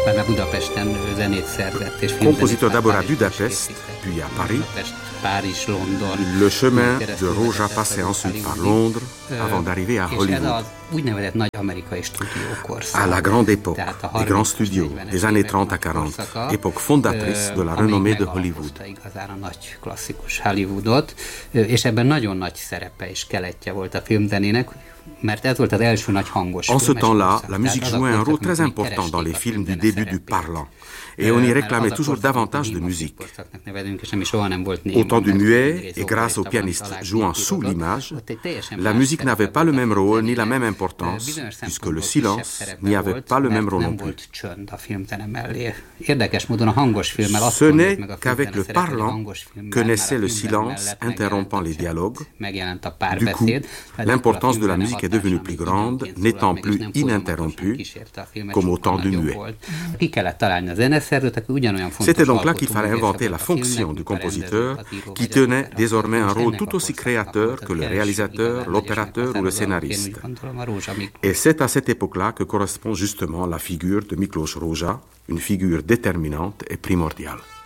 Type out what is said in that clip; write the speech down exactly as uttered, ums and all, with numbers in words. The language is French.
Compositeur d'abord à Budapest, puis à Paris, le chemin de Rózsa passait ensuite par Londres avant d'arriver à Hollywood. À la grande époque, des grands studios, des années trente à quarante, époque fondatrice de la renommée de Hollywood. En ce temps-là, la musique jouait un rôle très important dans les films du début du parlant. Et on y réclamait toujours davantage de musique. Au temps du muet, et grâce aux pianistes jouant sous l'image, la musique n'avait pas le même rôle ni la même importance, puisque le silence n'y avait pas le même rôle non plus. Ce n'est qu'avec le parlant que naissait le silence interrompant les dialogues. Du coup, l'importance de la musique est devenue plus grande, n'étant plus ininterrompue, comme au temps du muet. C'était donc là qu'il fallait inventer la fonction du compositeur, qui tenait désormais un rôle tout aussi créateur que le réalisateur, l'opérateur ou le scénariste. Et c'est à cette époque-là que correspond justement la figure de Miklós Rózsa, une figure déterminante et primordiale.